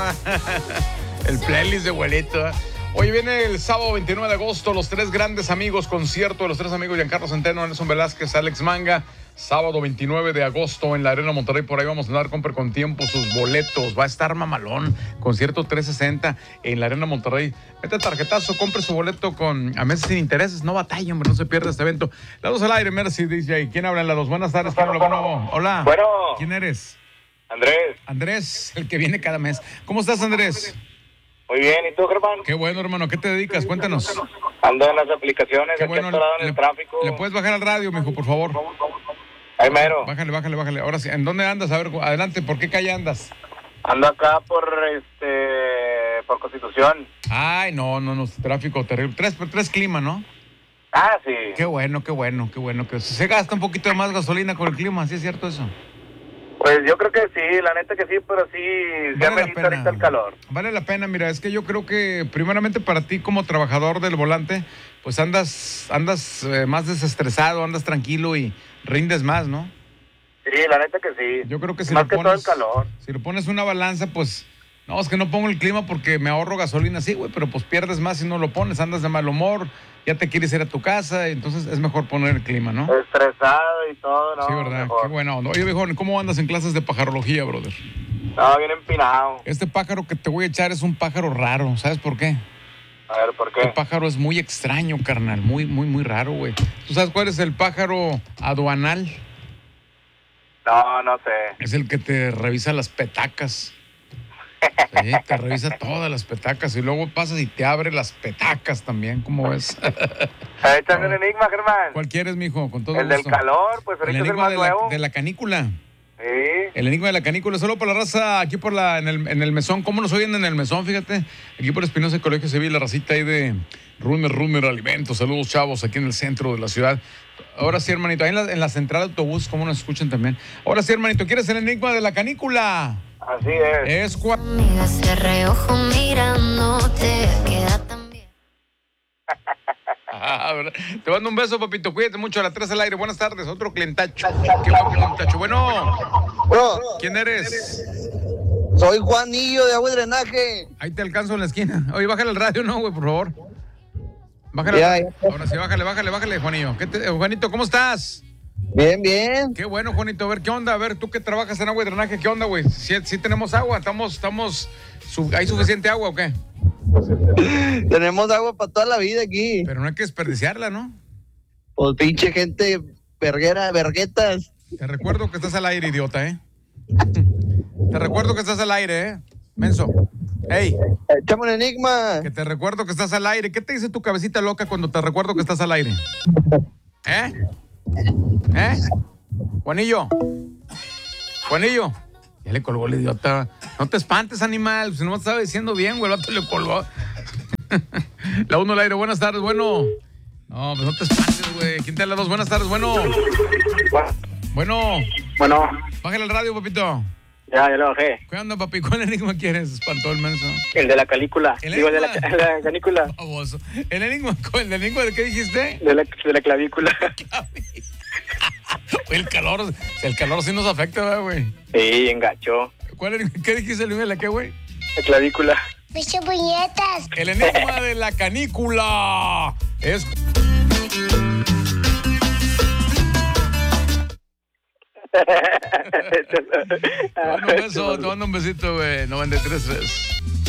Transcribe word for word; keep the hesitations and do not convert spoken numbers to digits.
El playlist de abuelito. Hoy viene el sábado veintinueve de agosto, los tres grandes amigos, concierto de los tres amigos, Giancarlo Centeno, Nelson Velázquez, Alex Manga. Sábado veintinueve de agosto en la Arena Monterrey, por ahí vamos a andar, compre con tiempo sus boletos. Va a estar mamalón, concierto trescientos sesenta en la Arena Monterrey. Mete tarjetazo, compre su boleto con a meses sin intereses, no batalla, hombre, no se pierda este evento. La dos al aire, Mercy, D J. ¿Quién habla en la dos? Buenas tardes, ¿quién habla? Bueno, hola. Bueno. ¿Quién eres? Andrés. Andrés, el que viene cada mes. ¿Cómo estás, Andrés? Muy bien, ¿y tú, Germán? Qué bueno, hermano, ¿qué te dedicas? Cuéntanos. Ando en las aplicaciones, Qué aquí bueno, atorado en le, el tráfico. ¿Le puedes bajar al radio, mijo, por favor? Ahí mero. Bájale, bájale, bájale. Ahora sí, ¿en dónde andas? A ver, adelante, ¿por qué calle andas? Ando acá por, este, por Constitución. Ay, no, no, no, tráfico terrible. Tres, tres clima, ¿no? Ah, sí. Qué bueno, qué bueno, qué bueno. Que se gasta un poquito de más gasolina con el clima, ¿sí es cierto eso? Pues yo creo que sí, la neta que sí, pero sí, ya Vale me la gusta pena. ahorita el calor. Vale la pena, mira, es que yo creo que primeramente para ti como trabajador del volante, pues andas, andas eh, más desestresado, andas tranquilo y rindes más, ¿no? Sí, la neta que sí. Yo creo que si Más lo que pones, todo el calor. si lo pones una balanza, pues, no, es que no pongo el clima porque me ahorro gasolina, sí, güey, pero pues pierdes más si no lo pones, andas de mal humor, ya te quieres ir a tu casa, y entonces es mejor poner el clima, ¿no? Estresado y todo, ¿no? Sí, ¿verdad? Mejor. Qué buena onda. Oye, viejo, ¿cómo andas en clases de pajarología, brother? No, bien empinado. Este pájaro que te voy a echar es un pájaro raro, ¿sabes por qué? A ver, ¿por Este qué? pájaro es muy extraño, carnal, muy, muy, muy raro, güey. ¿Tú sabes cuál es el pájaro aduanal? No, no sé. Es el que te revisa las petacas. Sí, te revisa todas las petacas y luego pasas y te abre las petacas también, ¿cómo ves? Échame un enigma, Germán. ¿Cuál quieres, mijo? Con todo El gusto. del calor, pues El ahorita es el enigma más de la, nuevo. de la canícula. Sí. El enigma de la canícula, solo por la raza, aquí por la, en el, en el mesón. ¿Cómo nos oyen en el mesón? Fíjate, aquí por Espinosa Colegio Civil, la racita ahí de Runner, Runner Alimentos. Saludos, chavos, aquí en el centro de la ciudad. Ahora sí, hermanito, ahí en la, en la central de autobús, ¿cómo nos escuchan también? Ahora sí, hermanito, ¿quieres el enigma de la canícula? Así es. Es cua... Amiga, se reojo mirándote, queda tan bien. Ah, ¿verdad? Te mando un beso, papito, cuídate mucho, a las tres al aire. Buenas tardes, otro clientacho. Qué buen clientacho. Bueno, Bro, ¿quién eres? soy Juanillo de Agua y Drenaje. Ahí te alcanzo en la esquina. Oye, bájale el radio, ¿no, güey, por favor? Bájale. Ya, ya. Ahora sí, bájale, bájale, bájale, Juanillo. ¿Qué te... Juanito, ¿cómo estás? Bien, bien. Qué bueno, Juanito. A ver, ¿qué onda? A ver, tú que trabajas en agua y drenaje, ¿qué onda, güey? ¿Sí, sí tenemos agua? ¿Estamos, estamos, su- ¿Hay suficiente agua o qué? Tenemos agua para toda la vida aquí. Pero no hay que desperdiciarla, ¿no? Pues pinche gente verguera, verguetas. Te recuerdo que estás al aire, idiota, ¿eh? Te recuerdo que estás al aire, ¿eh? Menso. Ey, Échame un enigma. que te recuerdo que estás al aire. ¿Qué te dice tu cabecita loca cuando te recuerdo que estás al aire? ¿Eh? ¿Eh? Juanillo. Juanillo. Ya le colgó el idiota. No te espantes, animal. Si no me estaba diciendo bien, güey, el vato le colgó. La uno al aire. Buenas tardes, bueno. No, pues no te espantes, güey. ¿Quién te da la dos? Buenas tardes, bueno. Bueno. Bueno, Bájale el radio, papito. ya, ya lo bajé. ¿Qué onda, papi? ¿Cuál enigma quieres? Espantó el menso. El de la calícula. ¿El Digo, el de la, enigma? la canícula. Baboso. ¿El enigma? ¿El enigma de qué dijiste? De la, de la clavícula. Oye, el calor, el calor sí nos afecta, ¿verdad, güey? Sí, enganchó. ¿Cuál enigma? ¿Qué dijiste el enigma de la qué, güey? La clavícula. Bicho puñetas. El enigma de la canícula. Es... Te mando un beso, te mando un besito, güey. noventa y tres tres.